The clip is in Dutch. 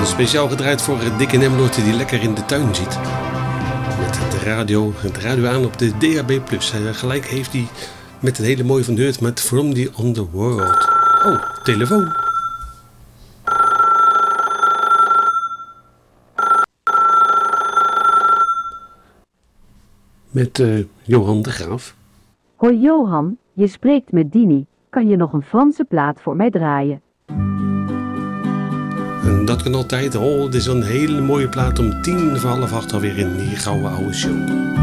Speciaal gedraaid voor Dick en Emmeloord die lekker in de tuin zit. Met het radio aan op de DAB+. Gelijk heeft hij met een hele mooie van Heurt met From the Underworld. Oh, telefoon. Met Johan de Graaf. Hoi Johan, je spreekt met Dini. Kan je nog een Franse plaat voor mij draaien? En dat kan altijd. Oh, dit is een hele mooie plaat om 7:45 alweer in die gouden oude show.